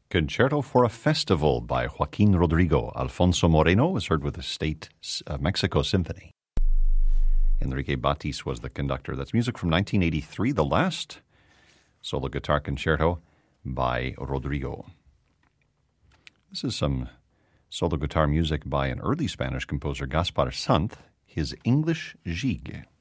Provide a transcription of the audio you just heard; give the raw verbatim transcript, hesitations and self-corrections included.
Concerto for a Festival by Joaquin Rodrigo. Alfonso Moreno was heard with the State uh, Mexico Symphony. Enrique Batis was the conductor. That's music from nineteen eighty-three, the last solo guitar concerto by Rodrigo. This is some solo guitar music by an early Spanish composer, Gaspar Sant, his English Gigue.